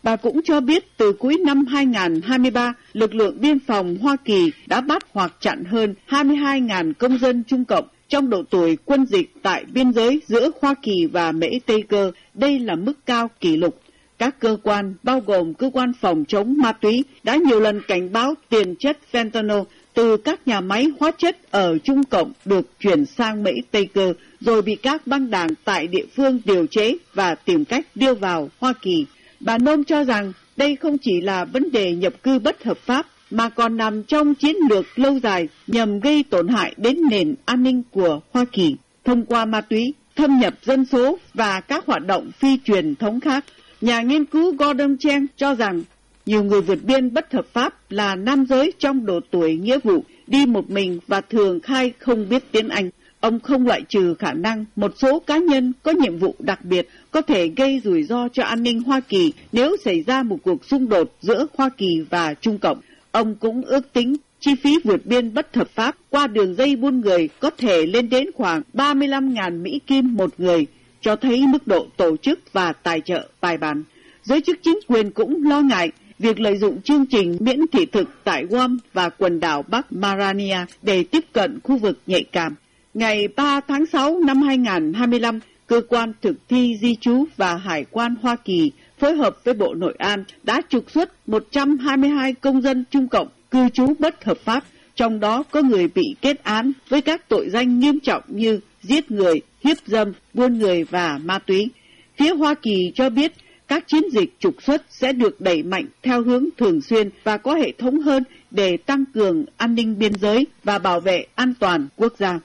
Bà cũng cho biết từ cuối năm 2023, lực lượng biên phòng Hoa Kỳ đã bắt hoặc chặn hơn 22.000 công dân Trung Cộng trong độ tuổi quân dịch tại biên giới giữa Hoa Kỳ và Mễ Tây Cơ. Đây là mức cao kỷ lục. Các cơ quan, bao gồm cơ quan phòng chống ma túy, đã nhiều lần cảnh báo tiền chất fentanyl từ các nhà máy hóa chất ở Trung Cộng được chuyển sang Mễ Tây Cơ, rồi bị các băng đảng tại địa phương điều chế và tìm cách đưa vào Hoa Kỳ. Bà Nôm cho rằng đây không chỉ là vấn đề nhập cư bất hợp pháp, mà còn nằm trong chiến lược lâu dài nhằm gây tổn hại đến nền an ninh của Hoa Kỳ thông qua ma túy, thâm nhập dân số và các hoạt động phi truyền thống khác. Nhà nghiên cứu Gordon Chang cho rằng nhiều người vượt biên bất hợp pháp là nam giới trong độ tuổi nghĩa vụ, đi một mình và thường khai không biết tiếng Anh. Ông không loại trừ khả năng một số cá nhân có nhiệm vụ đặc biệt có thể gây rủi ro cho an ninh Hoa Kỳ nếu xảy ra một cuộc xung đột giữa Hoa Kỳ và Trung Cộng. Ông cũng ước tính chi phí vượt biên bất hợp pháp qua đường dây buôn người có thể lên đến khoảng 35.000 Mỹ Kim một người, cho thấy mức độ tổ chức và tài trợ bài bản. Giới chức chính quyền cũng lo ngại việc lợi dụng chương trình miễn thị thực tại Guam và quần đảo Bắc Marania để tiếp cận khu vực nhạy cảm. Ngày 3 tháng 6 năm 2025, Cơ quan Thực thi Di trú và Hải quan Hoa Kỳ phối hợp với Bộ Nội an đã trục xuất 122 công dân Trung Cộng cư trú bất hợp pháp, trong đó có người bị kết án với các tội danh nghiêm trọng như giết người, hiếp dâm, buôn người và ma túy. Phía Hoa Kỳ cho biết các chiến dịch trục xuất sẽ được đẩy mạnh theo hướng thường xuyên và có hệ thống hơn để tăng cường an ninh biên giới và bảo vệ an toàn quốc gia.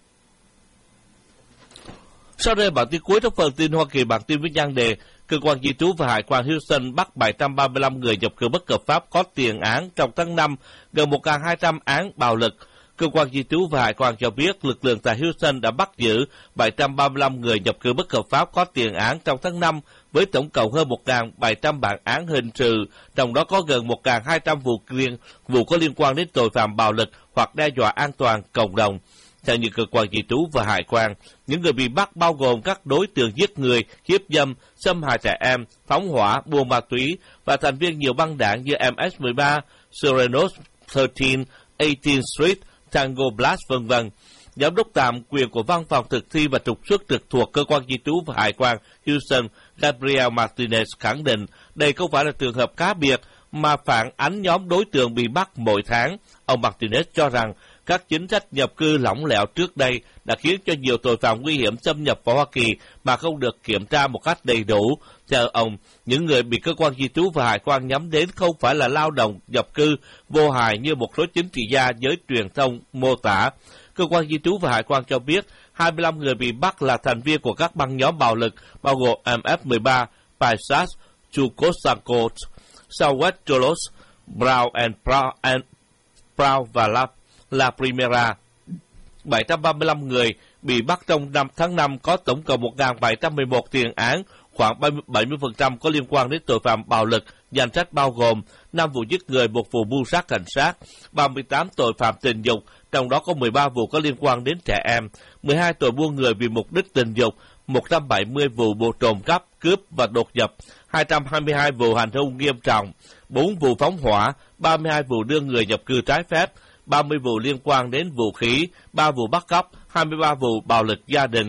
Sau đây bản tin cuối trong phần tin Hoa Kỳ, bản tin với nhan đề Cơ quan Di trú và Hải quan Houston bắt 735 người nhập cư bất hợp pháp có tiền án trong tháng 5, gần 1.200 án bạo lực. Cơ quan Di trú và Hải quan cho biết lực lượng tại Houston đã bắt giữ 735 người nhập cư bất hợp pháp có tiền án trong tháng 5 với tổng cộng hơn 1.700 bản án hình sự, trong đó có gần 1.200 vụ có liên quan đến tội phạm bạo lực hoặc đe dọa an toàn cộng đồng. Theo như cơ quan di trú và hải quan, những người bị bắt bao gồm các đối tượng giết người, hiếp dâm, xâm hại trẻ em, phóng hỏa, buôn ma túy và thành viên nhiều băng đảng như MS-13, Serenos 13, 18th Street, Tango Blast, v.v. Giám đốc tạm quyền của Văn phòng Thực thi và Trục xuất trực thuộc Cơ quan Di trú và Hải quan Houston, Gabriel Martinez khẳng định đây không phải là trường hợp cá biệt mà phản ánh nhóm đối tượng bị bắt mỗi tháng. Ông Martinez cho rằng các chính sách nhập cư lỏng lẻo trước đây đã khiến cho nhiều tội phạm nguy hiểm xâm nhập vào Hoa Kỳ mà không được kiểm tra một cách đầy đủ. Theo ông, những người bị cơ quan di trú và hải quan nhắm đến không phải là lao động nhập cư vô hại như một số chính trị gia giới truyền thông mô tả. Cơ quan di trú và hải quan cho biết 25 người bị bắt là thành viên của các băng nhóm bạo lực bao gồm MS-13, Paisas, Chukosankot, Southwest Cholos, Brown and Proud và La Primera. 735 người bị bắt trong tháng 5 có tổng cộng 1.711 tiền án, khoảng 70% có liên quan đến tội phạm bạo lực. Danh sách bao gồm 5 vụ giết người, 1 vụ mưu sát cảnh sát, 38 tội phạm tình dục, trong đó có 13 vụ có liên quan đến trẻ em, 12 tội buôn người vì mục đích tình dục, 170 vụ trộm cắp, cướp và đột nhập, 222 vụ hành hung nghiêm trọng, 4 vụ phóng hỏa, 32 vụ đưa người nhập cư trái phép, 30 vụ liên quan đến vũ khí, 3 vụ bắt cóc, 23 vụ bạo lực gia đình,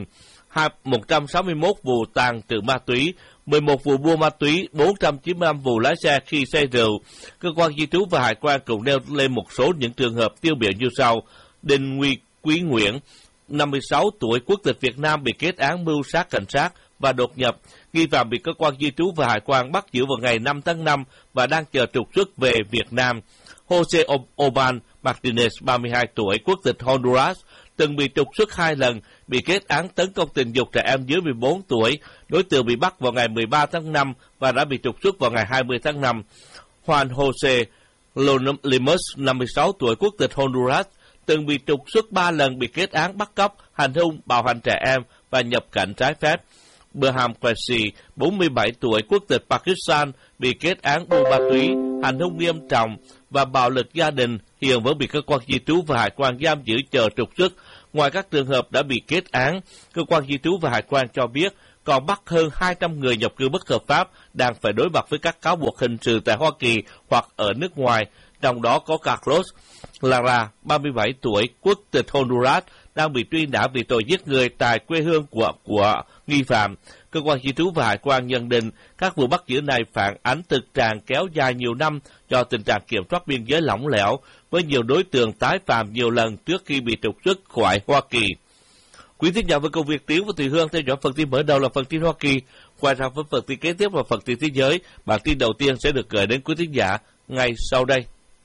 161 vụ tàng trữ ma túy, 11 vụ buôn ma túy, 495 vụ lái xe khi say rượu. Cơ quan di trú và hải quan cũng nêu lên một số những trường hợp tiêu biểu như sau. Đinh Quý Nguyễn, 56 tuổi, quốc tịch Việt Nam, bị kết án mưu sát cảnh sát và đột nhập. Nghi phạm bị cơ quan di trú và hải quan bắt giữ vào ngày 5 tháng 5 và đang chờ trục xuất về Việt Nam. Jose Oban Martinez, 32 tuổi, quốc tịch Honduras, từng bị trục xuất 2 lần, bị kết án tấn công tình dục trẻ em dưới 14 tuổi. Đối tượng bị bắt vào ngày 13 tháng 5 và đã bị trục xuất vào ngày 20 tháng 5. Juan Jose Limus, 56 tuổi, quốc tịch Honduras, từng bị trục xuất 3 lần, bị kết án bắt cóc, hành hung, bạo hành trẻ em và nhập cảnh trái phép. Berham Qureshi, 47 tuổi, quốc tịch Pakistan, bị kết án buôn ma túy, hành hung nghiêm trọng và bạo lực gia đình, hiện vẫn bị cơ quan di trú và hải quan giam giữ chờ trục xuất. Ngoài các trường hợp đã bị kết án, cơ quan di trú và hải quan cho biết còn bắt hơn 200 người nhập cư bất hợp pháp đang phải đối mặt với các cáo buộc hình sự tại Hoa Kỳ hoặc ở nước ngoài, trong đó có Carlos Lara, 37 tuổi, quốc tịch Honduras, đang bị truy nã vì tội giết người tại quê hương của nghi phạm. Cơ quan di trú và hải quan nhận định các vụ bắt giữ này phản ánh thực trạng kéo dài nhiều năm do tình trạng kiểm soát biên giới lỏng lẻo, với nhiều đối tượng tái phạm nhiều lần trước khi bị trục xuất khỏi Hoa Kỳ. Quý thính giả, với công việc Tiến và Thùy Hương theo dõi phần tin mở đầu là phần tin Hoa Kỳ. Quay sang với phần tin kế tiếp là phần tin thế giới. Bản tin đầu tiên sẽ được gửi đến quý thính giả ngay sau đây.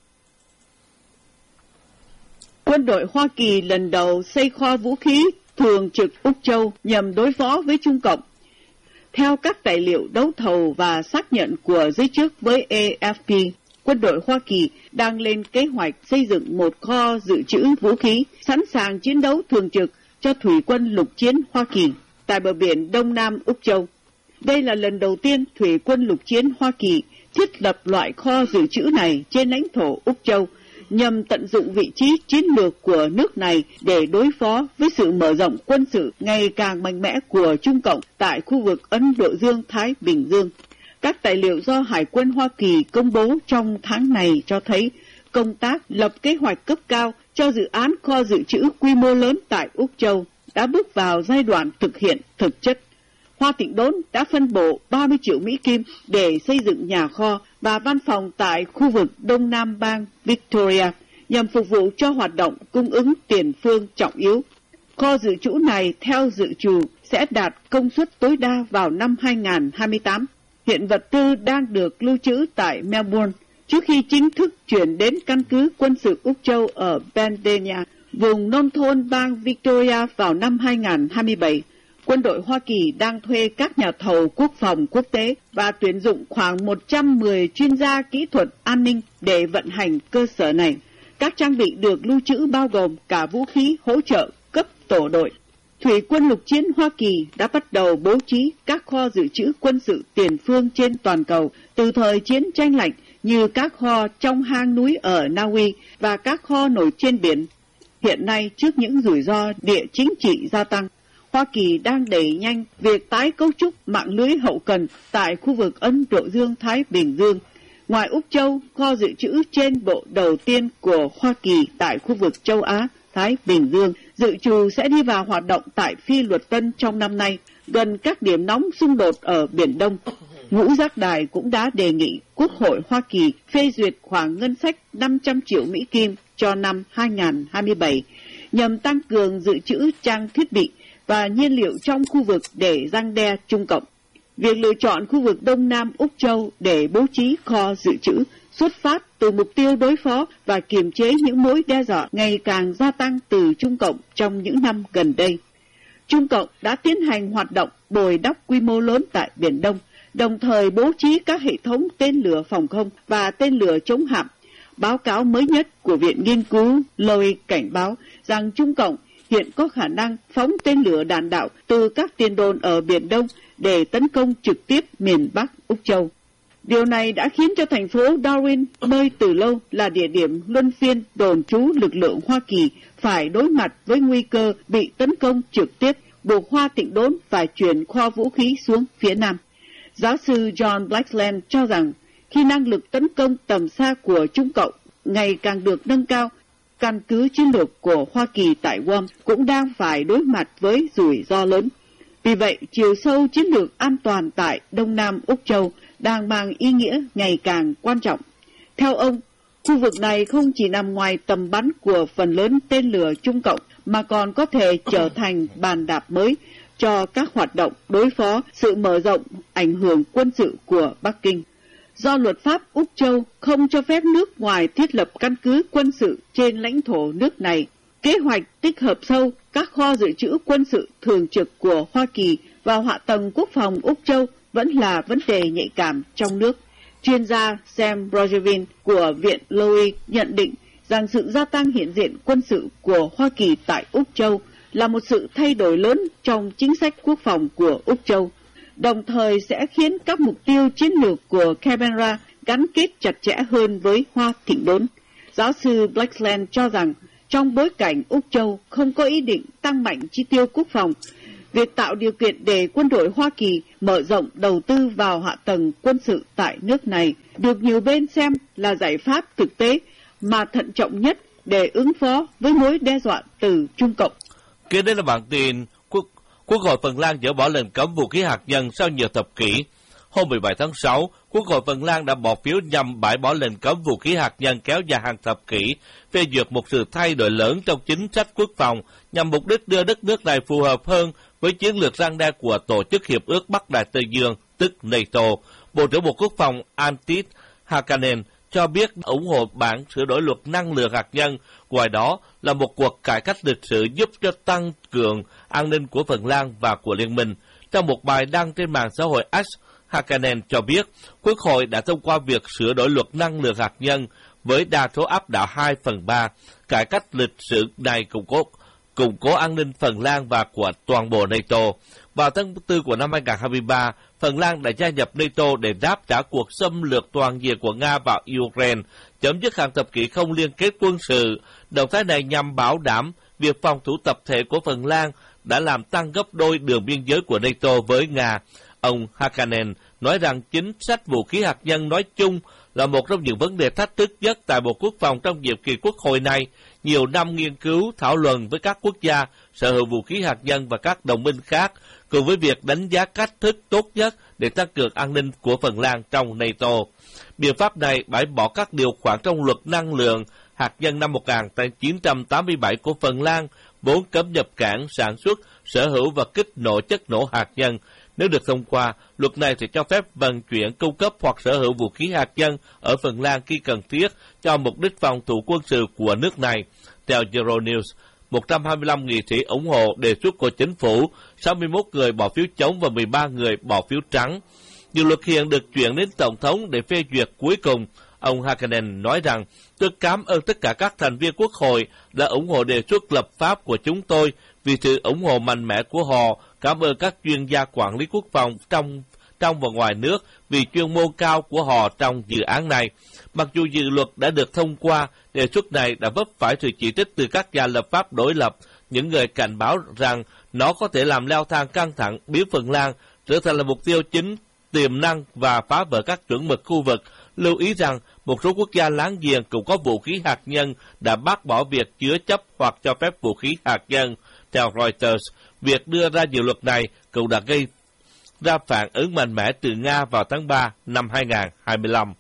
Quân đội Hoa Kỳ lần đầu xây kho vũ khí thường trực Úc Châu nhằm đối phó với Trung Cộng. Theo các tài liệu đấu thầu và xác nhận của giới chức với AFP, quân đội Hoa Kỳ đang lên kế hoạch xây dựng một kho dự trữ vũ khí sẵn sàng chiến đấu thường trực cho thủy quân lục chiến Hoa Kỳ tại bờ biển Đông Nam Úc Châu. Đây là lần đầu tiên thủy quân lục chiến Hoa Kỳ thiết lập loại kho dự trữ này trên lãnh thổ Úc Châu, nhằm tận dụng vị trí chiến lược của nước này để đối phó với sự mở rộng quân sự ngày càng mạnh mẽ của Trung Cộng tại khu vực Ấn Độ Dương-Thái Bình Dương. Các tài liệu do Hải quân Hoa Kỳ công bố trong tháng này cho thấy công tác lập kế hoạch cấp cao cho dự án kho dự trữ quy mô lớn tại Úc Châu đã bước vào giai đoạn thực hiện thực chất. Hoa Thịnh Đốn đã phân bổ 30 triệu Mỹ Kim để xây dựng nhà kho và văn phòng tại khu vực Đông Nam bang Victoria nhằm phục vụ cho hoạt động cung ứng tiền phương trọng yếu. Kho dự trữ này theo dự trù sẽ đạt công suất tối đa vào năm 2028. Hiện vật tư đang được lưu trữ tại Melbourne trước khi chính thức chuyển đến căn cứ quân sự Úc Châu ở Bendinia, vùng nông thôn bang Victoria vào năm 2027. Quân đội Hoa Kỳ đang thuê các nhà thầu quốc phòng quốc tế và tuyển dụng khoảng 110 chuyên gia kỹ thuật an ninh để vận hành cơ sở này. Các trang bị được lưu trữ bao gồm cả vũ khí hỗ trợ cấp tổ đội. Thủy quân lục chiến Hoa Kỳ đã bắt đầu bố trí các kho dự trữ quân sự tiền phương trên toàn cầu từ thời chiến tranh lạnh, như các kho trong hang núi ở Na Uy và các kho nổi trên biển. Hiện nay, trước những rủi ro địa chính trị gia tăng, Hoa Kỳ đang đẩy nhanh việc tái cấu trúc mạng lưới hậu cần tại khu vực Ấn Độ Dương-Thái Bình Dương. Ngoài Úc Châu, kho dự trữ trên bộ đầu tiên của Hoa Kỳ tại khu vực châu Á-Thái Bình Dương dự trù sẽ đi vào hoạt động tại Phi Luật Tân trong năm nay, gần các điểm nóng xung đột ở Biển Đông. Ngũ Giác Đài cũng đã đề nghị Quốc hội Hoa Kỳ phê duyệt khoản ngân sách 500 triệu Mỹ Kim cho năm 2027 nhằm tăng cường dự trữ trang thiết bị và nhiên liệu trong khu vực để răn đe Trung Cộng. Việc lựa chọn khu vực Đông Nam Úc Châu để bố trí kho dự trữ xuất phát từ mục tiêu đối phó và kiềm chế những mối đe dọa ngày càng gia tăng từ Trung Cộng trong những năm gần đây. Trung Cộng đã tiến hành hoạt động bồi đắp quy mô lớn tại Biển Đông, đồng thời bố trí các hệ thống tên lửa phòng không và tên lửa chống hạm. Báo cáo mới nhất của Viện Nghiên cứu Lowy cảnh báo rằng Trung Cộng hiện có khả năng phóng tên lửa đạn đạo từ các tiền đồn ở Biển Đông để tấn công trực tiếp miền Bắc Úc Châu. Điều này đã khiến cho thành phố Darwin, nơi từ lâu là địa điểm luân phiên đồn trú lực lượng Hoa Kỳ, phải đối mặt với nguy cơ bị tấn công trực tiếp, buộc Hoa Thịnh Đốn phải chuyển kho vũ khí xuống phía Nam. Giáo sư John Blackland cho rằng khi năng lực tấn công tầm xa của Trung Cộng ngày càng được nâng cao, căn cứ chiến lược của Hoa Kỳ tại Guam cũng đang phải đối mặt với rủi ro lớn. Vì vậy, chiều sâu chiến lược an toàn tại Đông Nam Úc Châu đang mang ý nghĩa ngày càng quan trọng. Theo ông, khu vực này không chỉ nằm ngoài tầm bắn của phần lớn tên lửa Trung Cộng mà còn có thể trở thành bàn đạp mới cho các hoạt động đối phó sự mở rộng ảnh hưởng quân sự của Bắc Kinh. Do luật pháp Úc Châu không cho phép nước ngoài thiết lập căn cứ quân sự trên lãnh thổ nước này, kế hoạch tích hợp sâu các kho dự trữ quân sự thường trực của Hoa Kỳ vào hạ tầng quốc phòng Úc Châu vẫn là vấn đề nhạy cảm trong nước. Chuyên gia Sam Rogervin của Viện Lowy nhận định rằng sự gia tăng hiện diện quân sự của Hoa Kỳ tại Úc Châu là một sự thay đổi lớn trong chính sách quốc phòng của Úc Châu, đồng thời sẽ khiến các mục tiêu chiến lược của Canberra gắn kết chặt chẽ hơn với Hoa Thịnh Đốn. Giáo sư Blackland cho rằng trong bối cảnh Úc Châu không có ý định tăng mạnh chi tiêu quốc phòng, Việc tạo điều kiện để quân đội Hoa Kỳ mở rộng đầu tư vào hạ tầng quân sự tại nước này được nhiều bên xem là giải pháp thực tế mà thận trọng nhất để ứng phó với mối đe dọa từ Trung Cộng. Kế đến là bản tin Quốc hội Phần Lan dỡ bỏ lệnh cấm vũ khí hạt nhân sau nhiều thập kỷ. Hôm 17 tháng 6, Quốc hội Phần Lan đã bỏ phiếu nhằm bãi bỏ lệnh cấm vũ khí hạt nhân kéo dài hàng thập kỷ, phê duyệt một sự thay đổi lớn trong chính sách quốc phòng nhằm mục đích đưa đất nước này phù hợp hơn với chiến lược răn đe của Tổ chức Hiệp ước Bắc Đại Tây Dương, tức NATO. Bộ trưởng Bộ Quốc phòng Antti Hakanen cho biết ủng hộ bản sửa đổi luật năng lượng hạt nhân, ngoài đó là một cuộc cải cách lịch sử giúp cho tăng cường an ninh của Phần Lan và của Liên minh. Trong một bài đăng trên mạng xã hội X, Hakanen cho biết Quốc hội đã thông qua việc sửa đổi luật năng lượng hạt nhân với đa số áp đảo 2/3. Cải cách lịch sử này củng cố an ninh Phần Lan và của toàn bộ NATO. Vào tháng 4 của năm 2023, Phần Lan đã gia nhập NATO để đáp trả cuộc xâm lược toàn diện của Nga vào Ukraine, chấm dứt hàng thập kỷ không liên kết quân sự. Động thái này nhằm bảo đảm việc phòng thủ tập thể của Phần Lan đã làm tăng gấp đôi đường biên giới của NATO với Nga. Ông Hakanen nói rằng chính sách vũ khí hạt nhân nói chung là một trong những vấn đề thách thức nhất tại Bộ Quốc phòng trong nhiệm kỳ Quốc hội này. Nhiều năm nghiên cứu, thảo luận với các quốc gia sở hữu vũ khí hạt nhân và các đồng minh khác, cùng với việc đánh giá cách thức tốt nhất để tăng cường an ninh của Phần Lan trong NATO. Biện pháp này bãi bỏ các điều khoản trong luật năng lượng hạt nhân năm 1987 của Phần Lan, vốn cấm nhập cảng, sản xuất, sở hữu và kích nổ chất nổ hạt nhân. Nếu được thông qua, luật này sẽ cho phép vận chuyển, cung cấp hoặc sở hữu vũ khí hạt nhân ở Phần Lan khi cần thiết cho mục đích phòng thủ quân sự của nước này. Theo Euronews, 125 nghị sĩ ủng hộ đề xuất của chính phủ, 61 người bỏ phiếu chống và 13 người bỏ phiếu trắng. Dự luật hiện được chuyển đến Tổng thống để phê duyệt cuối cùng. Ông Hakanen nói rằng, tôi cảm ơn tất cả các thành viên Quốc hội đã ủng hộ đề xuất lập pháp của chúng tôi vì sự ủng hộ mạnh mẽ của họ. Cảm ơn các chuyên gia quản lý quốc phòng trong và ngoài nước vì chuyên môn cao của họ trong dự án này. Mặc dù dự luật đã được thông qua, đề xuất này đã vấp phải sự chỉ trích từ các nhà lập pháp đối lập. Những người cảnh báo rằng nó có thể làm leo thang căng thẳng, biến Phần Lan trở thành là mục tiêu chính tiềm năng và phá vỡ các chuẩn mực khu vực. Lưu ý rằng một số quốc gia láng giềng cũng có vũ khí hạt nhân đã bác bỏ việc chứa chấp hoặc cho phép vũ khí hạt nhân. Theo Reuters, việc đưa ra dự luật này cũng đã gây ra phản ứng mạnh mẽ từ Nga vào tháng 3 năm 2025.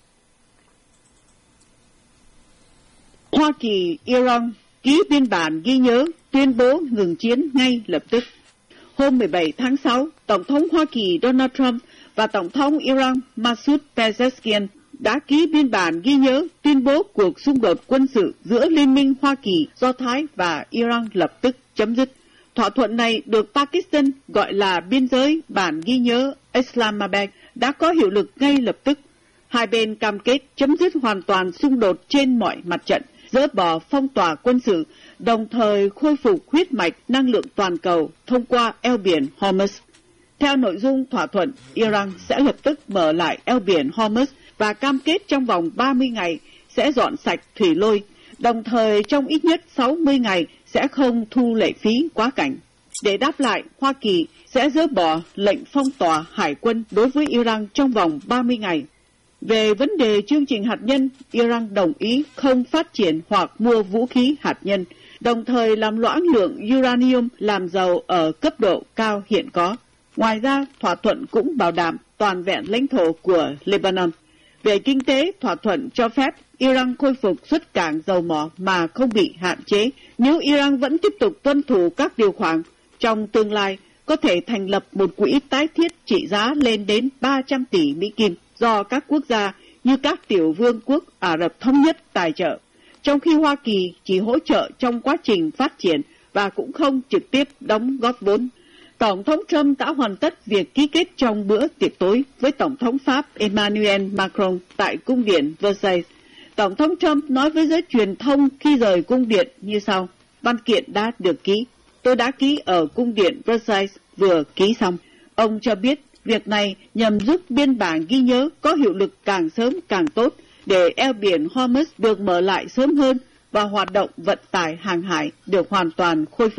Hoa Kỳ, Iran ký biên bản ghi nhớ tuyên bố ngừng chiến ngay lập tức. Hôm 17 tháng 6, Tổng thống Hoa Kỳ Donald Trump và Tổng thống Iran Masoud Pezeshkian đã ký biên bản ghi nhớ tuyên bố cuộc xung đột quân sự giữa Liên minh Hoa Kỳ, Do Thái và Iran lập tức chấm dứt. Thỏa thuận này được Pakistan gọi là biên giới bản ghi nhớ Islamabad đã có hiệu lực ngay lập tức. Hai bên cam kết chấm dứt hoàn toàn xung đột trên mọi mặt trận, dỡ bỏ phong tỏa quân sự, đồng thời khôi phục huyết mạch năng lượng toàn cầu thông qua eo biển Hormuz. Theo nội dung thỏa thuận, Iran sẽ lập tức mở lại eo biển Hormuz và cam kết trong vòng 30 ngày sẽ dọn sạch thủy lôi, đồng thời trong ít nhất 60 ngày sẽ không thu lệ phí quá cảnh. Để đáp lại, Hoa Kỳ sẽ dỡ bỏ lệnh phong tỏa hải quân đối với Iran trong vòng 30 ngày. Về vấn đề chương trình hạt nhân, Iran đồng ý không phát triển hoặc mua vũ khí hạt nhân, đồng thời làm loãng lượng uranium làm giàu ở cấp độ cao hiện có. Ngoài ra, thỏa thuận cũng bảo đảm toàn vẹn lãnh thổ của Lebanon. Về kinh tế, thỏa thuận cho phép Iran khôi phục xuất cảng dầu mỏ mà không bị hạn chế. Nếu Iran vẫn tiếp tục tuân thủ các điều khoản, trong tương lai có thể thành lập một quỹ tái thiết trị giá lên đến 300 tỷ Mỹ Kim do các quốc gia như các tiểu vương quốc Ả Rập Thống Nhất tài trợ, trong khi Hoa Kỳ chỉ hỗ trợ trong quá trình phát triển và cũng không trực tiếp đóng góp vốn. Tổng thống Trump đã hoàn tất việc ký kết trong bữa tiệc tối với Tổng thống Pháp Emmanuel Macron tại cung điện Versailles. Tổng thống Trump nói với giới truyền thông khi rời cung điện như sau: văn kiện đã được ký. Tôi đã ký ở cung điện Versailles vừa ký xong. Ông cho biết việc này nhằm giúp biên bản ghi nhớ có hiệu lực càng sớm càng tốt để eo biển Hormuz được mở lại sớm hơn và hoạt động vận tải hàng hải được hoàn toàn khôi phục.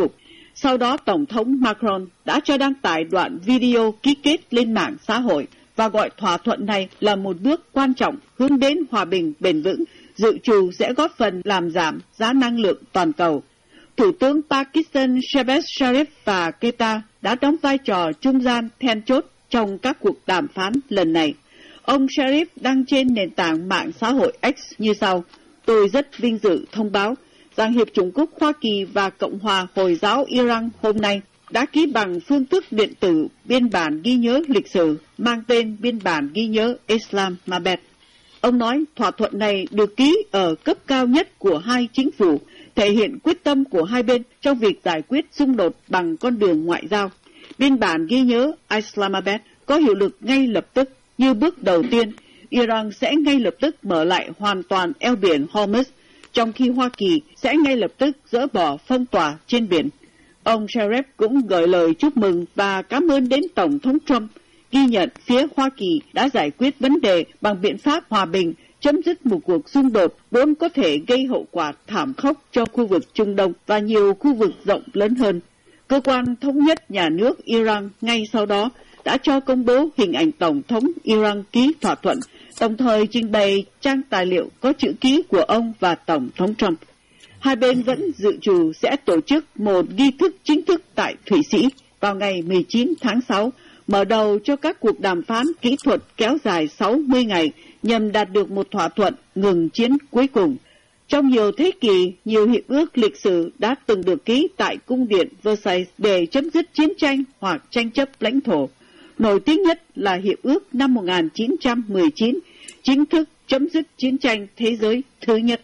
Sau đó, Tổng thống Macron đã cho đăng tải đoạn video ký kết lên mạng xã hội và gọi thỏa thuận này là một bước quan trọng hướng đến hòa bình bền vững, dự trù sẽ góp phần làm giảm giá năng lượng toàn cầu. Thủ tướng Pakistan Shehbaz Sharif và Qatar đã đóng vai trò trung gian then chốt trong các cuộc đàm phán lần này. Ông Sharif đăng trên nền tảng mạng xã hội X như sau: "Tôi rất vinh dự thông báo rằng Hiệp chủng quốc Hoa Kỳ và Cộng hòa Hồi giáo Iran hôm nay đã ký bằng phương thức điện tử biên bản ghi nhớ lịch sử mang tên biên bản ghi nhớ Islamabad." Ông nói thỏa thuận này được ký ở cấp cao nhất của hai chính phủ, thể hiện quyết tâm của hai bên trong việc giải quyết xung đột bằng con đường ngoại giao. Biên bản ghi nhớ Islamabad có hiệu lực ngay lập tức. Như bước đầu tiên, Iran sẽ ngay lập tức mở lại hoàn toàn eo biển Hormuz, trong khi Hoa Kỳ sẽ ngay lập tức dỡ bỏ phong tỏa trên biển. Ông Sharif cũng gửi lời chúc mừng và cảm ơn đến Tổng thống Trump, ghi nhận phía Hoa Kỳ đã giải quyết vấn đề bằng biện pháp hòa bình, chấm dứt một cuộc xung đột vốn có thể gây hậu quả thảm khốc cho khu vực Trung Đông và nhiều khu vực rộng lớn hơn. Cơ quan thống nhất nhà nước Iran ngay sau đó đã cho công bố hình ảnh Tổng thống Iran ký thỏa thuận, đồng thời trình bày trang tài liệu có chữ ký của ông và Tổng thống Trump. Hai bên vẫn dự trù sẽ tổ chức một nghi thức chính thức tại Thụy Sĩ vào ngày 19 tháng 6, mở đầu cho các cuộc đàm phán kỹ thuật kéo dài 60 ngày nhằm đạt được một thỏa thuận ngừng chiến cuối cùng. Trong nhiều thế kỷ, nhiều hiệp ước lịch sử đã từng được ký tại Cung điện Versailles để chấm dứt chiến tranh hoặc tranh chấp lãnh thổ. Nổi tiếng nhất là Hiệp ước năm 1919, chính thức chấm dứt chiến tranh thế giới thứ nhất.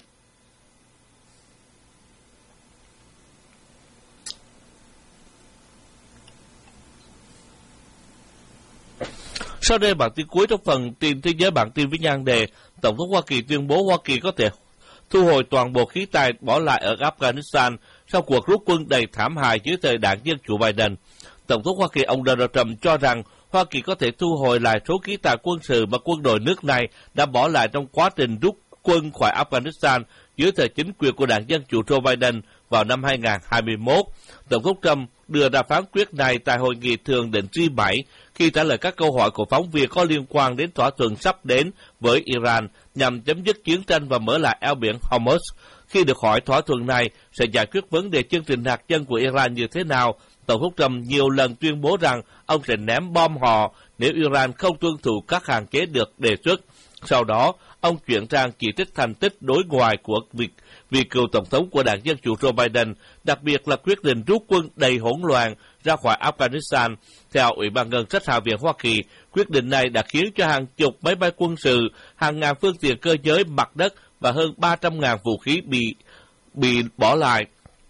Sau đây bản tin cuối trong phần tin thế giới bản tin với nhan đề Tổng thống Hoa Kỳ tuyên bố Hoa Kỳ có thể thu hồi toàn bộ khí tài bỏ lại ở Afghanistan sau cuộc rút quân đầy thảm hại dưới thời đảng Dân chủ Biden. Tổng thống Hoa Kỳ ông Donald Trump cho rằng Hoa Kỳ có thể thu hồi lại số khí tài quân sự mà quân đội nước này đã bỏ lại trong quá trình rút quân khỏi Afghanistan dưới thời chính quyền của đảng Dân chủ Joe Biden vào năm 2021. Tổng thống Trump đưa ra phán quyết này tại hội nghị thượng đỉnh G7 khi trả lời các câu hỏi của phóng viên có liên quan đến thỏa thuận sắp đến với Iran nhằm chấm dứt chiến tranh và mở lại eo biển Hormuz. Khi được hỏi thỏa thuận này sẽ giải quyết vấn đề chương trình hạt nhân của Iran như thế nào, Tổng thống Trump nhiều lần tuyên bố rằng ông sẽ ném bom họ nếu Iran không tuân thủ các hạn chế được đề xuất. Sau đó, ông chuyển sang chỉ trích thành tích đối ngoại của vị cựu tổng thống của đảng Dân chủ Joe Biden, đặc biệt là quyết định rút quân đầy hỗn loạn ra khỏi Afghanistan. Theo Ủy ban Ngân sách Hạ viện Hoa Kỳ, quyết định này đã khiến cho hàng chục máy bay quân sự, hàng ngàn phương tiện cơ giới mặt đất và hơn 300.000 vũ khí bị bỏ lại.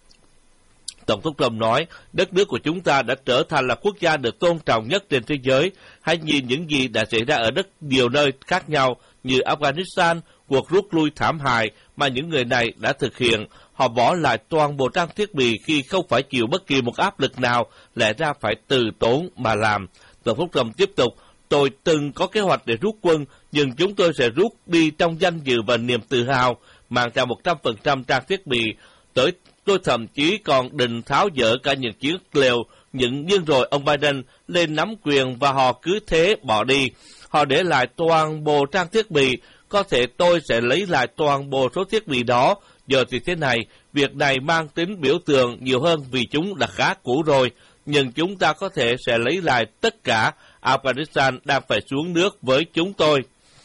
Tổng thống Trump nói, đất nước của chúng ta đã trở thành là quốc gia được tôn trọng nhất trên thế giới. Hãy nhìn những gì đã xảy ra ở nhiều nơi khác nhau như Afghanistan, cuộc rút lui thảm hại mà những người này đã thực hiện. Họ bỏ lại toàn bộ trang thiết bị khi không phải chịu bất kỳ một áp lực nào, lẽ ra phải từ tốn mà làm. Tổng thống Trump tiếp tục, tôi từng có kế hoạch để rút quân, nhưng chúng tôi sẽ rút đi trong danh dự và niềm tự hào, mang theo 100% trang thiết bị. Tôi thậm chí còn định tháo dỡ cả những chiếc lều, nhưng rồi ông Biden lên nắm quyền và họ cứ thế bỏ đi. Họ để lại toàn bộ trang thiết bị, có thể tôi sẽ lấy lại toàn bộ số thiết bị đó. Giờ thì thế này, việc này mang tính biểu tượng nhiều hơn vì chúng đã khá cũ rồi, nhưng chúng ta có thể sẽ lấy lại tất cả. Afghanistan đang phải xuống nước với chúng tôi.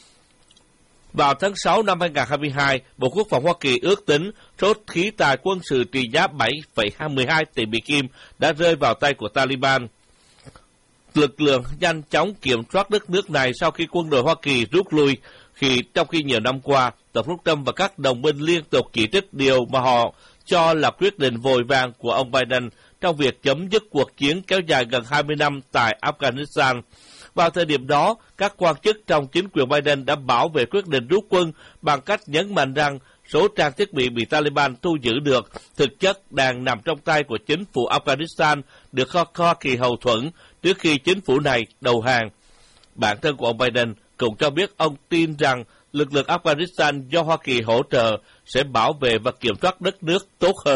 Vào tháng 6 năm 2022, Bộ Quốc phòng Hoa Kỳ ước tính số khí tài quân sự trị giá 7,12 tỷ Mỹ Kim đã rơi vào tay của Taliban. Lực lượng nhanh chóng kiểm soát đất nước này sau khi quân đội Hoa Kỳ rút lui, trong khi nhiều năm qua, Tổng thống Trump và các đồng minh liên tục chỉ trích điều mà họ cho là quyết định vội vàng của ông Biden trong việc chấm dứt cuộc chiến kéo dài gần 20 năm tại Afghanistan. Vào thời điểm đó, các quan chức trong chính quyền Biden đã bảo vệ quyết định rút quân bằng cách nhấn mạnh rằng số trang thiết bị Taliban thu giữ được thực chất đang nằm trong tay của chính phủ Afghanistan được Hoa Kỳ hậu thuẫn trước khi chính phủ này đầu hàng. Bản thân của ông Biden cũng cho biết ông tin rằng lực lượng Afghanistan do Hoa Kỳ hỗ trợ sẽ bảo vệ và kiểm soát đất nước tốt hơn.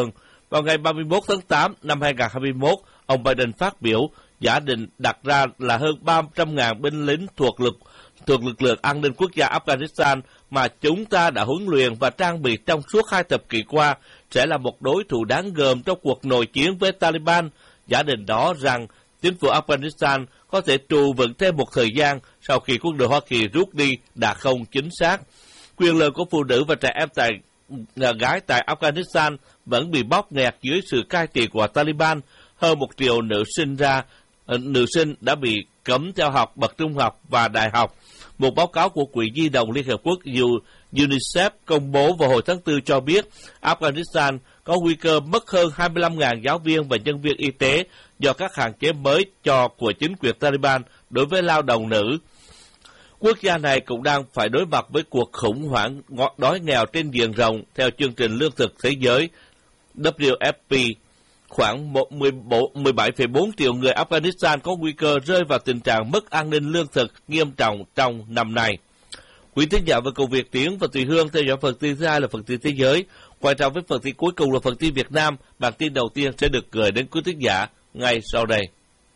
Vào ngày 31 tháng 8 năm 2021, ông Biden phát biểu giả định đặt ra là hơn 300.000 binh lính thuộc lực lượng an ninh quốc gia Afghanistan mà chúng ta đã huấn luyện và trang bị trong suốt 2 thập kỷ qua sẽ là một đối thủ đáng gờm trong cuộc nội chiến với Taliban. Giả định đó rằng chính phủ Afghanistan có thể trụ vững thêm một thời gian sau khi quân đội Hoa Kỳ rút đi đã không chính xác. Quyền lợi của phụ nữ và trẻ em gái tại Afghanistan vẫn bị bóp nghẹt dưới sự cai trị của Taliban. Hơn 1 triệu nữ sinh đã bị cấm theo học bậc trung học và đại học. Một báo cáo của Quỹ Di động Liên Hợp Quốc UNICEF công bố vào hồi tháng 4 cho biết Afghanistan có nguy cơ mất hơn 25.000 giáo viên và nhân viên y tế do các hạn chế mới của chính quyền Taliban đối với lao động nữ. Quốc gia này cũng đang phải đối mặt với cuộc khủng hoảng đói nghèo trên diện rộng theo chương trình lương thực thế giới WFP. Khoảng 17,4 triệu người Afghanistan có nguy cơ rơi vào tình trạng mất an ninh lương thực nghiêm trọng trong năm nay. Quý thính giả và công việc Tiến và Tùy Hương theo dõi phần tin thứ hai là phần tin thế giới. Quay trở với phần tin cuối cùng là phần tin Việt Nam. Bản tin đầu tiên sẽ được gửi đến quý thính giả ngay sau đây.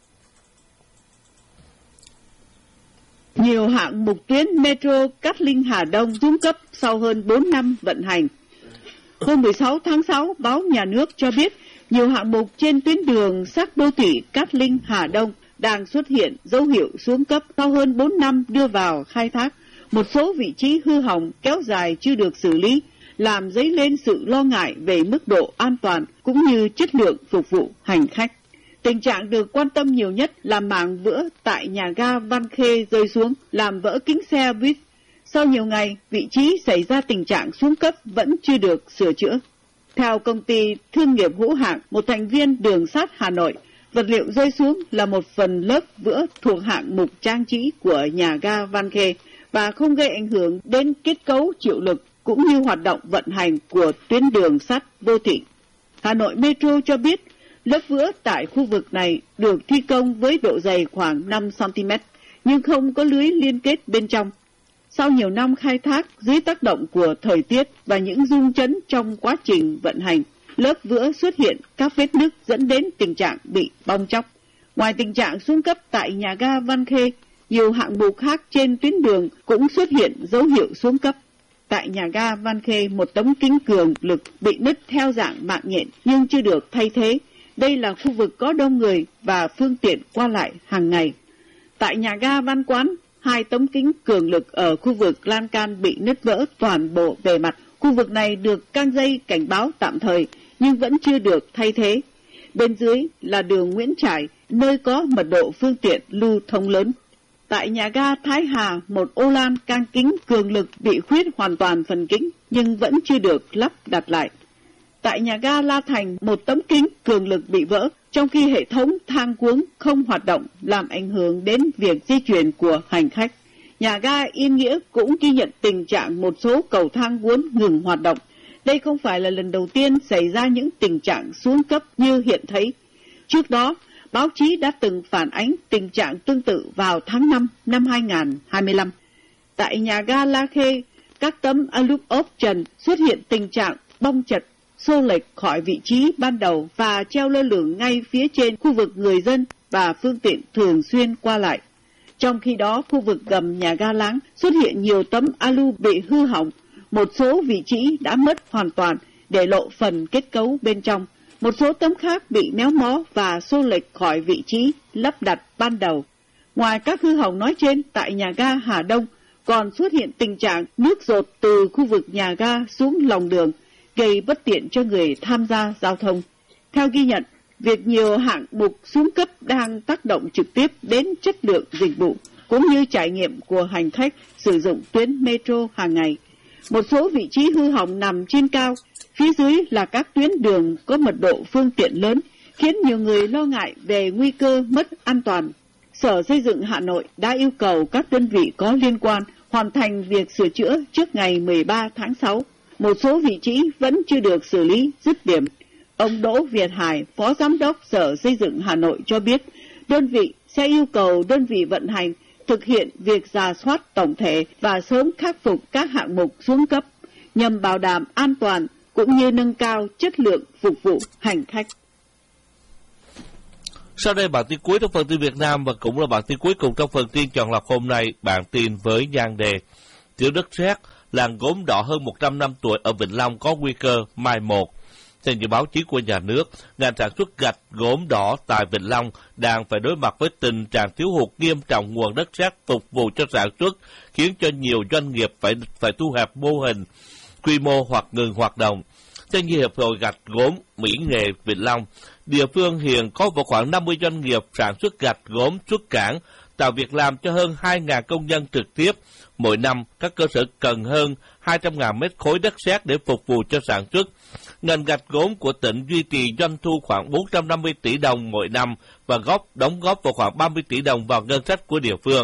Nhiều hạng mục tuyến metro Cát Linh Hà Đông xuống cấp sau hơn 4 năm vận hành. Hôm 16 tháng 6, báo Nhà nước cho biết nhiều hạng mục trên tuyến đường sắt đô thị Cát Linh Hà Đông đang xuất hiện dấu hiệu xuống cấp sau hơn 4 năm đưa vào khai thác. Một số vị trí hư hỏng kéo dài chưa được xử lý, làm dấy lên sự lo ngại về mức độ an toàn cũng như chất lượng phục vụ hành khách. Tình trạng được quan tâm nhiều nhất là mảng vữa tại nhà ga Văn Khê rơi xuống, làm vỡ kính xe buýt. Sau nhiều ngày, vị trí xảy ra tình trạng xuống cấp vẫn chưa được sửa chữa. Theo công ty thương nghiệp hữu hạn, một thành viên đường sắt Hà Nội, vật liệu rơi xuống là một phần lớp vữa thuộc hạng mục trang trí của nhà ga Văn Khê và không gây ảnh hưởng đến kết cấu chịu lực cũng như hoạt động vận hành của tuyến đường sắt đô thị. Hà Nội Metro cho biết lớp vữa tại khu vực này được thi công với độ dày khoảng 5 cm nhưng không có lưới liên kết bên trong. Sau nhiều năm khai thác dưới tác động của thời tiết và những rung chấn trong quá trình vận hành, lớp vữa xuất hiện các vết nứt dẫn đến tình trạng bị bong tróc. Ngoài tình trạng xuống cấp tại nhà ga Văn Khê, nhiều hạng mục khác trên tuyến đường cũng xuất hiện dấu hiệu xuống cấp. Tại nhà ga Văn Khê, một tấm kính cường lực bị nứt theo dạng mạng nhện nhưng chưa được thay thế. Đây là khu vực có đông người và phương tiện qua lại hàng ngày. Tại nhà ga Văn Quán, 2 tấm kính cường lực ở khu vực lan can bị nứt vỡ toàn bộ bề mặt. Khu vực này được căng dây cảnh báo tạm thời nhưng vẫn chưa được thay thế. Bên dưới là đường Nguyễn Trãi, nơi có mật độ phương tiện lưu thông lớn. Tại nhà ga Thái Hà, một ô lan can kính cường lực bị khuyết hoàn toàn phần kính nhưng vẫn chưa được lắp đặt lại. Tại nhà ga La Thành, một tấm kính cường lực bị vỡ, trong khi hệ thống thang cuống không hoạt động làm ảnh hưởng đến việc di chuyển của hành khách. Nhà ga Yên Nghĩa cũng ghi nhận tình trạng một số cầu thang cuốn ngừng hoạt động. Đây không phải là lần đầu tiên xảy ra những tình trạng xuống cấp như hiện thấy. Trước đó, báo chí đã từng phản ánh tình trạng tương tự vào tháng 5 năm 2025. Tại nhà ga La Khê, các tấm alup ốp trần xuất hiện tình trạng bong chật, xô lệch khỏi vị trí ban đầu và treo lơ lửng ngay phía trên khu vực người dân và phương tiện thường xuyên qua lại. Trong khi đó, khu vực gầm nhà ga Láng xuất hiện nhiều tấm alu bị hư hỏng, một số vị trí đã mất hoàn toàn để lộ phần kết cấu bên trong. Một số tấm khác bị méo mó và xô lệch khỏi vị trí lắp đặt ban đầu. Ngoài các hư hỏng nói trên, tại nhà ga Hà Đông còn xuất hiện tình trạng nước dột từ khu vực nhà ga xuống lòng đường, gây bất tiện cho người tham gia giao thông. Theo ghi nhận, việc nhiều hạng mục xuống cấp đang tác động trực tiếp đến chất lượng dịch vụ cũng như trải nghiệm của hành khách sử dụng tuyến metro hàng ngày. Một số vị trí hư hỏng nằm trên cao, phía dưới là các tuyến đường có mật độ phương tiện lớn, khiến nhiều người lo ngại về nguy cơ mất an toàn. Sở Xây dựng Hà Nội đã yêu cầu các đơn vị có liên quan hoàn thành việc sửa chữa trước ngày 13 tháng 6. Một số vị trí vẫn chưa được xử lý dứt điểm. Ông Đỗ Việt Hải, Phó Giám đốc Sở Xây dựng Hà Nội cho biết, đơn vị sẽ yêu cầu đơn vị vận hành thực hiện việc rà soát tổng thể và sớm khắc phục các hạng mục xuống cấp nhằm bảo đảm an toàn cũng như nâng cao chất lượng phục vụ hành khách. Sau đây bản tin cuối trong phần tin Việt Nam và cũng là bản tin cuối cùng trong phần tin chọn lọc hôm nay. Bản tin với nhan đề Thiếu đất sét, làng gốm đỏ hơn 100 năm tuổi ở Vĩnh Long có nguy cơ mai một. Theo như báo chí của nhà nước, ngành sản xuất gạch gốm đỏ tại Vĩnh Long đang phải đối mặt với tình trạng thiếu hụt nghiêm trọng nguồn đất sét phục vụ cho sản xuất, khiến cho nhiều doanh nghiệp phải thu hẹp mô hình, quy mô hoặc ngừng hoạt động. Theo như Hiệp hội Gạch Gốm Mỹ Nghệ Vĩnh Long, địa phương hiện có vào khoảng 50 doanh nghiệp sản xuất gạch gốm xuất cảng, tạo việc làm cho hơn 2.000 công nhân trực tiếp. Mỗi năm, các cơ sở cần hơn 200.000 mét khối đất sét để phục vụ cho sản xuất. Ngành gạch gốm của tỉnh duy trì doanh thu khoảng 450 tỷ đồng mỗi năm và đóng góp vào khoảng 30 tỷ đồng vào ngân sách của địa phương.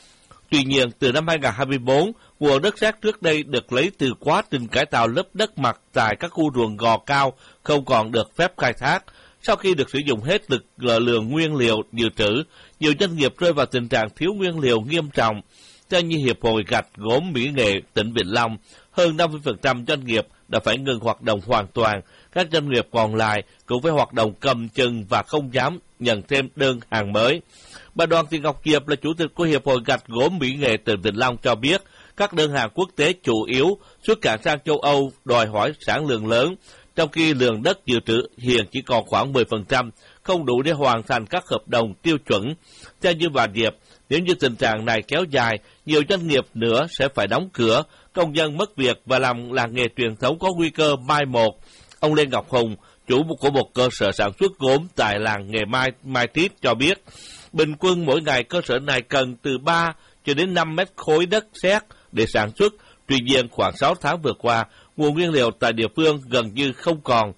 Tuy nhiên, từ năm 2024, nguồn đất sét trước đây được lấy từ quá trình cải tạo lớp đất mặt tại các khu ruộng gò cao không còn được phép khai thác. Sau khi được sử dụng hết lượng nguyên liệu dự trữ, nhiều doanh nghiệp rơi vào tình trạng thiếu nguyên liệu nghiêm trọng. Theo như Hiệp hội Gạch Gốm Mỹ Nghệ tỉnh Vĩnh Long, hơn 50% doanh nghiệp đã phải ngừng hoạt động hoàn toàn. Các doanh nghiệp còn lại cũng phải hoạt động cầm chừng và không dám nhận thêm đơn hàng mới. Bà Đoàn Thị Ngọc Diệp là chủ tịch của Hiệp hội Gạch Gốm Mỹ Nghệ tỉnh Vĩnh Long cho biết, các đơn hàng quốc tế chủ yếu xuất cảng sang châu Âu đòi hỏi sản lượng lớn, trong khi lượng đất dự trữ hiện chỉ còn khoảng 10%, không đủ để hoàn thành các hợp đồng tiêu chuẩn. Theo như bà Diệp, nếu như tình trạng này kéo dài, nhiều doanh nghiệp nữa sẽ phải đóng cửa, công nhân mất việc và làm làng nghề truyền thống có nguy cơ mai một. Ông Lê Ngọc Hùng, chủ của một cơ sở sản xuất gốm tại làng nghề Mai Tít cho biết, bình quân mỗi ngày cơ sở này cần từ 3 cho đến 5 mét khối đất sét để sản xuất. Tuy nhiên, khoảng 6 tháng vừa qua, nguồn nguyên liệu tại địa phương gần như không còn.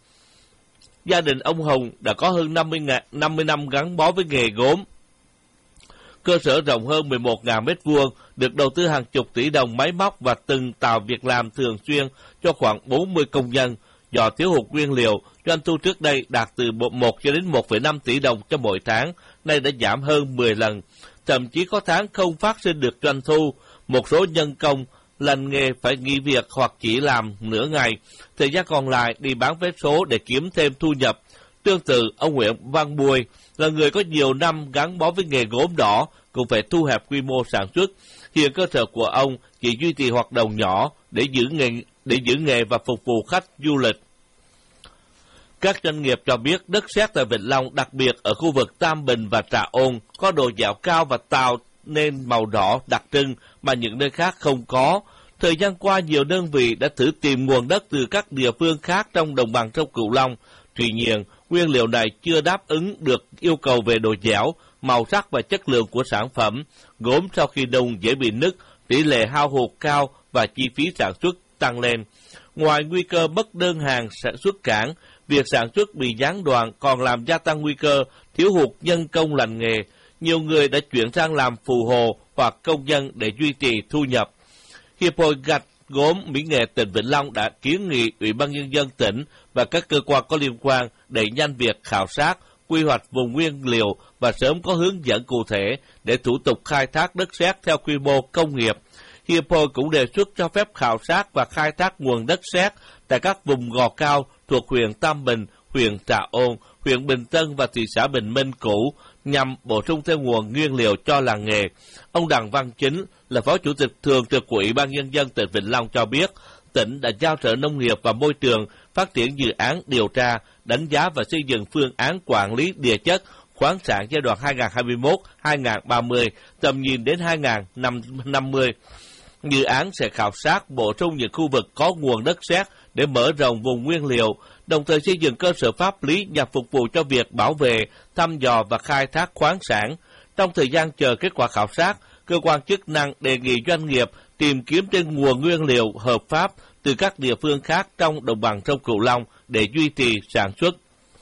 Gia đình ông Hùng đã có hơn 50 năm gắn bó với nghề gốm. Cơ sở rộng hơn 11.000 m2, được đầu tư hàng chục tỷ đồng máy móc và từng tạo việc làm thường xuyên cho khoảng 40 công nhân. Do thiếu hụt nguyên liệu, doanh thu trước đây đạt từ 1 cho đến 1,5 tỷ đồng cho mỗi tháng, nay đã giảm hơn 10 lần. Thậm chí có tháng không phát sinh được doanh thu. Một số nhân công lành nghề phải nghỉ việc hoặc chỉ làm nửa ngày, thời gian còn lại đi bán vé số để kiếm thêm thu nhập. Tương tự, ông Nguyễn Văn Bùi là người có nhiều năm gắn bó với nghề gốm đỏ, cũng phải thu hẹp quy mô sản xuất. Hiện cơ sở của ông chỉ duy trì hoạt động nhỏ để giữ nghề và phục vụ khách du lịch. Các doanh nghiệp cho biết đất sét tại Vĩnh Long, đặc biệt ở khu vực Tam Bình và Trà Ôn, có độ dẻo cao và tạo nên màu đỏ đặc trưng mà những nơi khác không có. Thời gian qua, nhiều đơn vị đã thử tìm nguồn đất từ các địa phương khác trong đồng bằng sông Cửu Long. Tuy nhiên, nguyên liệu này chưa đáp ứng được yêu cầu về độ dẻo, màu sắc và chất lượng của sản phẩm. Gốm sau khi nung dễ bị nứt, tỷ lệ hao hụt cao và chi phí sản xuất tăng lên. Ngoài nguy cơ mất đơn hàng sản xuất cảng, việc sản xuất bị gián đoạn còn làm gia tăng nguy cơ thiếu hụt nhân công lành nghề. Nhiều người đã chuyển sang làm phù hồ hoặc công nhân để duy trì thu nhập. Hiệp hội Gạch Gốm Mỹ Nghệ tỉnh Vĩnh Long đã kiến nghị Ủy ban Nhân dân tỉnh và các cơ quan có liên quan đẩy nhanh việc khảo sát, quy hoạch vùng nguyên liệu và sớm có hướng dẫn cụ thể để thủ tục khai thác đất sét theo quy mô công nghiệp. Hiệp hội cũng đề xuất cho phép khảo sát và khai thác nguồn đất sét tại các vùng gò cao thuộc huyện Tam Bình, huyện Trà Ôn, huyện Bình Tân và thị xã Bình Minh cũ nhằm bổ sung thêm nguồn nguyên liệu cho làng nghề. Ông Đặng Văn Chính là Phó Chủ tịch Thường trực của Ủy ban Nhân dân tỉnh Vĩnh Long cho biết, tỉnh đã giao Sở Nông nghiệp và Môi trường phát triển dự án điều tra, đánh giá và xây dựng phương án quản lý địa chất, khoáng sản giai đoạn 2021-2030, tầm nhìn đến 2050. Dự án sẽ khảo sát bổ sung những khu vực có nguồn đất sét để mở rộng vùng nguyên liệu, đồng thời xây dựng cơ sở pháp lý nhằm phục vụ cho việc bảo vệ, thăm dò và khai thác khoáng sản. Trong thời gian chờ kết quả khảo sát, cơ quan chức năng đề nghị doanh nghiệp tìm kiếm trên nguồn nguyên liệu hợp pháp từ các địa phương khác trong đồng bằng sông Cửu Long để duy trì sản xuất.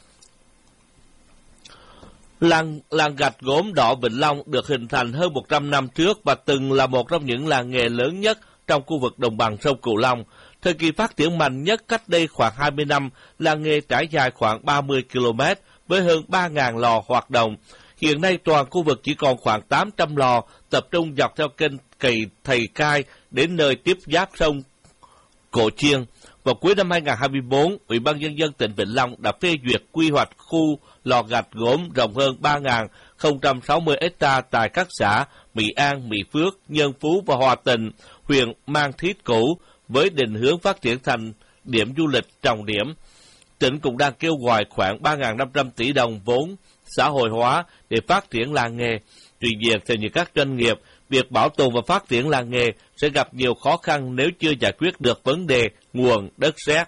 Làng gạch gốm đỏ Vĩnh Long được hình thành hơn 100 năm trước và từng là một trong những làng nghề lớn nhất trong khu vực đồng bằng sông Cửu Long. Thời kỳ phát triển mạnh nhất cách đây khoảng 20 năm, làng nghề trải dài khoảng 30 km với hơn 3.000 lò hoạt động. Hiện nay toàn khu vực chỉ còn khoảng 800 lò, tập trung dọc theo kênh Thầy Cai đến nơi tiếp giáp sông Cổ Chiên. Vào cuối năm 2024, Ủy ban Nhân dân tỉnh Vĩnh Long đã phê duyệt quy hoạch khu lò gạch gốm rộng hơn 3.060 ha tại các xã Mỹ An, Mỹ Phước, Nhân Phú và Hòa Tịnh, huyện Mang Thít cũ, với định hướng phát triển thành điểm du lịch trọng điểm. Tỉnh cũng đang kêu gọi khoảng 3.500 tỷ đồng vốn xã hội hóa để phát triển làng nghề. Tuy nhiên, theo như các doanh nghiệp, việc bảo tồn và phát triển làng nghề sẽ gặp nhiều khó khăn nếu chưa giải quyết được vấn đề nguồn đất sét.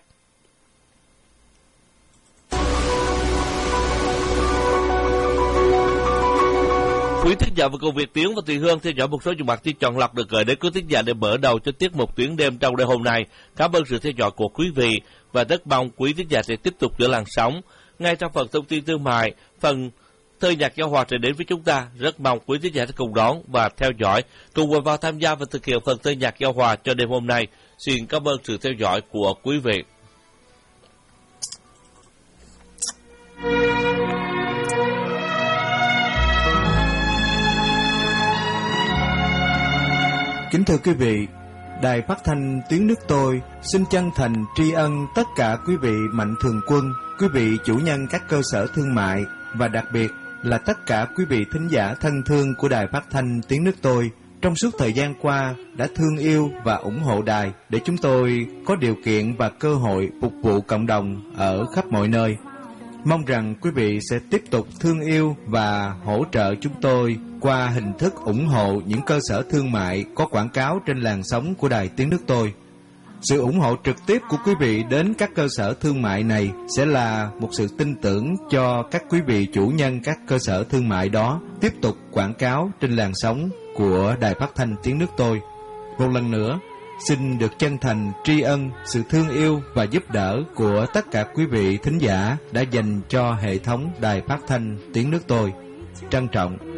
Quý thính giả và cô Việt Tiến và Thùy Hương theo dõi một số chương bản tin chọn lọc được gửi đến quý thính giả để mở đầu cho tiết mục Tuyến đêm trong đêm hôm nay. Cảm ơn sự theo dõi của quý vị và rất mong quý thính giả sẽ tiếp tục giữ làn sóng. Ngay trong phần thông tin thương mại, phần thơ nhạc giao hòa sẽ đến với chúng ta. Rất mong quý thính giả sẽ cùng đón và theo dõi, cùng vào tham gia và thực hiện phần thơ nhạc giao hòa cho đêm hôm nay. Xin cảm ơn sự theo dõi của quý vị. Kính thưa quý vị, Đài Phát thanh Tiếng nước tôi xin chân thành tri ân tất cả quý vị mạnh thường quân, quý vị chủ nhân các cơ sở thương mại và đặc biệt là tất cả quý vị thính giả thân thương của Đài Phát thanh Tiếng nước tôi trong suốt thời gian qua đã thương yêu và ủng hộ đài để chúng tôi có điều kiện và cơ hội phục vụ cộng đồng ở khắp mọi nơi. Mong rằng quý vị sẽ tiếp tục thương yêu và hỗ trợ chúng tôi qua hình thức ủng hộ những cơ sở thương mại có quảng cáo trên làn sóng của Đài Tiếng nước tôi. Sự ủng hộ trực tiếp của quý vị đến các cơ sở thương mại này sẽ là một sự tin tưởng cho các quý vị chủ nhân các cơ sở thương mại đó tiếp tục quảng cáo trên làn sóng của Đài Phát thanh Tiếng nước tôi. Một lần nữa, xin được chân thành tri ân sự thương yêu và giúp đỡ của tất cả quý vị thính giả đã dành cho hệ thống Đài Phát thanh Tiếng nước tôi. Trân trọng.